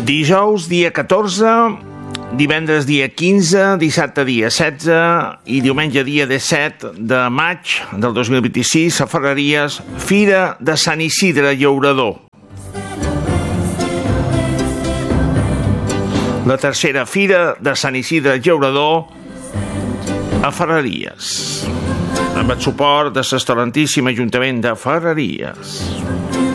Dijous, dia 14, divendres, dia 15, dissabte, dia 16 i diumenge, dia 17 de maig del 2026, a Ferreries, Fira de Sant Isidre Llaurador. La tercera Fira de Sant Isidre Llaurador a Ferreries, amb el suport de l'Excel·lentíssim Ajuntament de Ferreries.